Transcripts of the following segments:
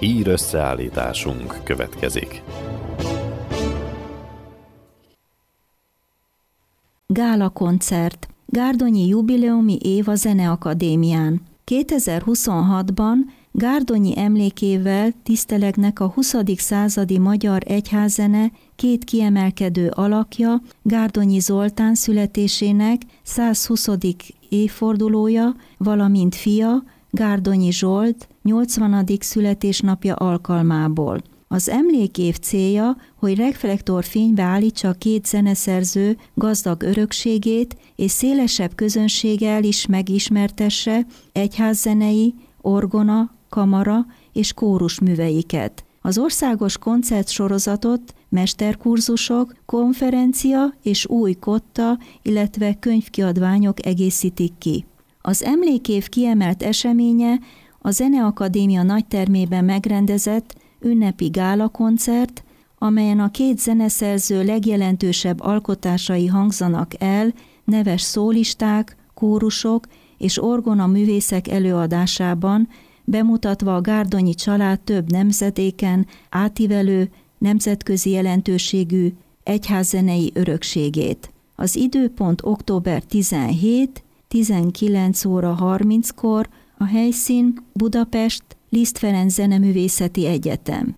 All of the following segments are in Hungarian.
Hír összeállításunk következik. Gála koncert. Gárdonyi jubileumi év a Zeneakadémián. 2026-ban Gárdonyi emlékével tisztelegnek a 20. századi magyar egyházzene két kiemelkedő alakja, Gárdonyi Zoltán születésének 120. évfordulója, valamint fia, Gárdonyi Zsolt 80. születésnapja alkalmából. Az emlékév célja, hogy reflektorfénybe állítsa a két zeneszerző gazdag örökségét, és szélesebb közönséggel is megismertesse egyházzenei, orgona, kamara és kórus műveiket. Az országos koncertsorozatot mesterkurzusok, konferencia és új kotta, illetve könyvkiadványok egészítik ki. Az emlékév kiemelt eseménye a Zeneakadémia nagytermében megrendezett ünnepi gálakoncert, amelyen a két zeneszerző legjelentősebb alkotásai hangzanak el, neves szólisták, kórusok és orgona művészek előadásában, bemutatva a gárdonyi család több nemzedéken átívelő, nemzetközi jelentőségű egyházzenei örökségét. Az időpont október 17, 19 óra 30-kor, a helyszín Budapest, Liszt Ferenc Zeneművészeti Egyetem.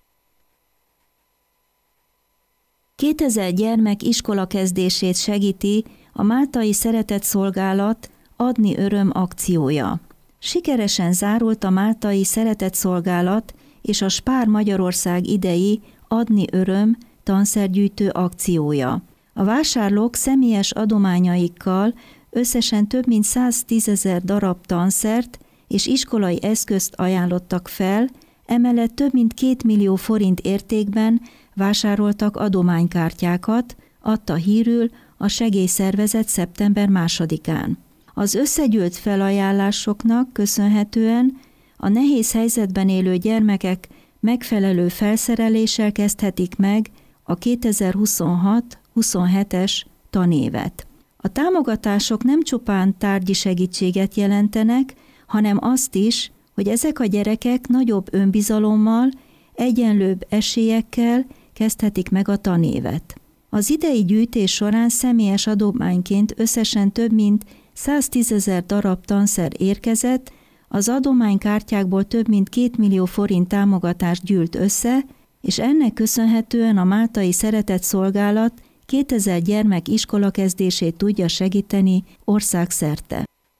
2000 gyermek iskolakezdését segíti a Máltai Szeretetszolgálat Adni Öröm akciója. Sikeresen zárult a Máltai Szeretetszolgálat és a Spár Magyarország idei Adni Öröm tanszergyűjtő akciója. A vásárlók személyes adományaikkal összesen több mint 110 000 darab tanszert és iskolai eszközt ajánlottak fel, emellett több mint 2 millió forint értékben vásároltak adománykártyákat, adta hírül a segélyszervezet szeptember 2-án. Az összegyűlt felajánlásoknak köszönhetően a nehéz helyzetben élő gyermekek megfelelő felszereléssel kezdhetik meg a 2026-27-es tanévet. A támogatások nem csupán tárgyi segítséget jelentenek, hanem azt is, hogy ezek a gyerekek nagyobb önbizalommal, egyenlőbb esélyekkel kezdhetik meg a tanévet. Az idei gyűjtés során személyes adományként összesen több mint 110 000 darab tanszer érkezett, az adománykártyákból több mint 2 millió forint támogatást gyűlt össze, és ennek köszönhetően a Máltai Szeretetszolgálat 2000 gyermek iskolakezdését tudja segíteni országszerte.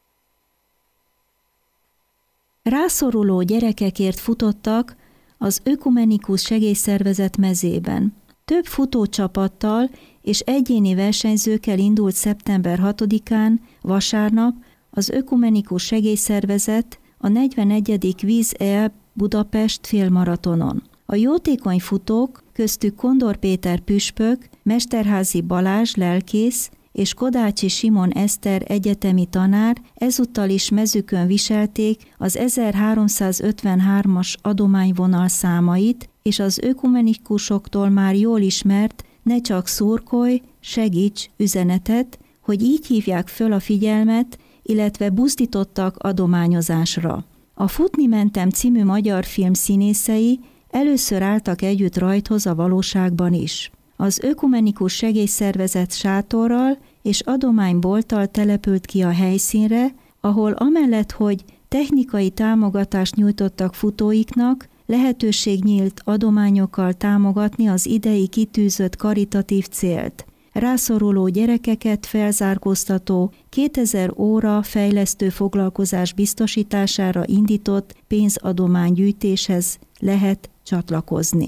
Rászoruló gyerekekért futottak az Ökumenikus Segélyszervezet mezében. Több futócsapattal és egyéni versenyzőkkel indult szeptember 6-án, vasárnap az Ökumenikus Segélyszervezet a 41. Víz EL Budapest félmaratonon. A jótékony futók, köztük Kondor Péter püspök, Mesterházy Balázs lelkész és Kodácsi Simon Eszter egyetemi tanár ezúttal is mezükön viselték az 1353-as adományvonal számait, és az ökumenikusoktól már jól ismert "ne csak szurkolj, segíts" üzenetet, hogy így hívják föl a figyelmet, illetve buzdítottak adományozásra. A Futni mentem című magyar film színészei először álltak együtt rajthoz a valóságban is. Az Ökumenikus Segélyszervezet sátorral és adománybolttal települt ki a helyszínre, ahol amellett, hogy technikai támogatást nyújtottak futóiknak, lehetőség nyílt adományokkal támogatni az idei kitűzött karitatív célt. Rászoruló gyerekeket felzárkóztató 2000 óra fejlesztő foglalkozás biztosítására indított pénzadománygyűjtéshez lehet csatlakozni.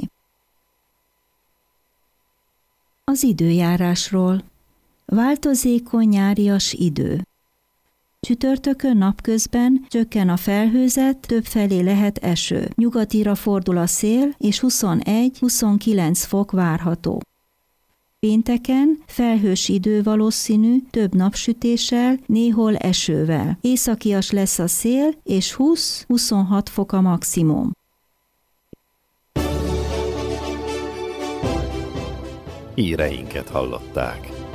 Az időjárásról. Változékony nyárias idő. Csütörtökön napközben csökken a felhőzet, többfelé lehet eső. Nyugatira fordul a szél, és 21-29 fok várható. Pénteken felhős idő valószínű, több napsütéssel, néhol esővel. Északias lesz a szél, és 20-26 fok a maximum. Híreinket hallották.